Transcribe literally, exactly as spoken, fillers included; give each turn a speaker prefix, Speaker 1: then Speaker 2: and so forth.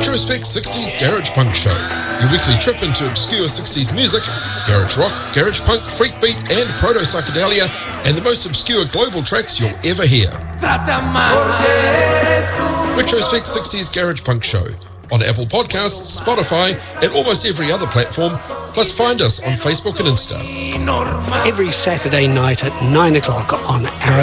Speaker 1: Retrospect sixties Garage Punk Show, your weekly trip into obscure sixties music, garage rock, garage punk, freakbeat and proto-psychedelia, and the most obscure global tracks you'll ever hear. Retrospect sixties Garage Punk Show, on Apple Podcasts, Spotify, and almost every other platform, plus find us on Facebook and Insta.
Speaker 2: Every Saturday night at nine o'clock on Arrow